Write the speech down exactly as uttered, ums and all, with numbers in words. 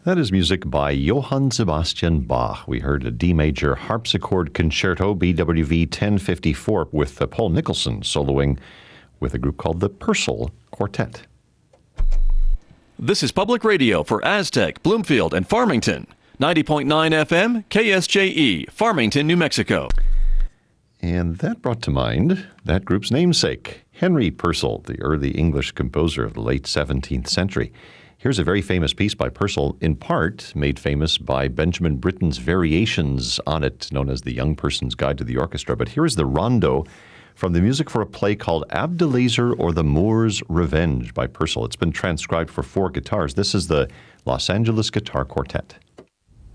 That is music by Johann Sebastian Bach. We heard a D major harpsichord concerto, B W V ten fifty-four, with uh, Paul Nicholson soloing with a group called the Purcell Quartet. This is Public Radio for Aztec, Bloomfield, and Farmington. ninety point nine F M, K S J E, Farmington, New Mexico. And that brought to mind that group's namesake, Henry Purcell, the early English composer of the late seventeenth century. Here's a very famous piece by Purcell, in part made famous by Benjamin Britten's variations on it, known as The Young Person's Guide to the Orchestra. But here is the rondo from the music for a play called Abdelazer or the Moor's Revenge by Purcell. It's been transcribed for four guitars. This is the Los Angeles Guitar Quartet.